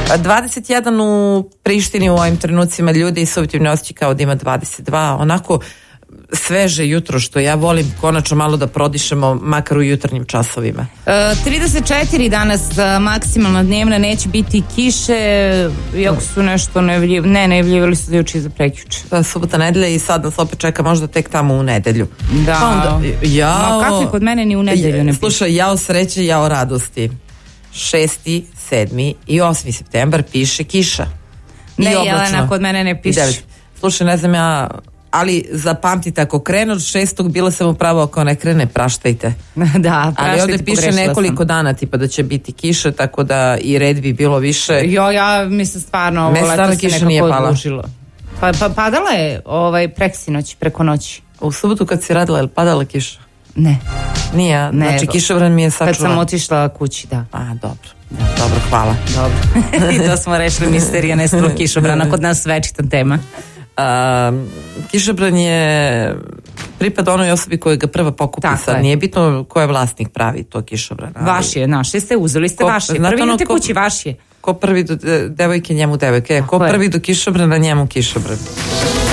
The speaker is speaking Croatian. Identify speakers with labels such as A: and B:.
A: 21 u Prištini u ovim trenucima, ljudi i subjektivni osjećaj kao da ima 22, onako sveže jutro, što ja volim konačno malo da prodišemo makar u jutarnjim časovima.
B: 34 danas maksimalna dnevna, neće biti kiše, iako su nešto najavljivali su za juče i za prekjuče.
A: Subota, nedelja i sad nas opet čeka možda tek tamo u nedelju.
B: Da,
A: onda,
B: ma kako je kod mene ni u nedelju ne piše.
A: Slušaj, jao sreće, jao radosti. 6., 7. i 8. septembar piše kiša.
B: Ne, Jelena, kod mene ne piše.
A: Slušaj, ne znam ja, ali zapamtite, ako krene od 6. bila sam upravo, ako ne krene, praštajte.
B: Da, praštajte,
A: ali ovdje piše nekoliko dana tipa da će biti kiša, tako da i red bi bilo više.
B: Ja mislim stvarno ovo leto se nekako odlužilo. Pa padala je preksinoć, preko noći.
A: U subotu kad si radila, je li padala kiša?
B: Ne.
A: Nije, znači kišobran mi je sačuvan.
B: Kad sam otišla kući, da.
A: A, dobro. Dobro, hvala.
B: Dobro. I to smo rešili, misterija nestalo kišobrana, kod nas večitan tema.
A: Kišobran je pripada onoj osobi koja ga prva pokupi. Sad nije bitno ko je vlasnik pravi to kišobrana.
B: Vaš je, naše ste, uzeli ste vaš je. Prvi na te kući, vaš je.
A: Ko prvi do devojke, njemu devojke. Ko prvi do kišobrana, njemu kišobran.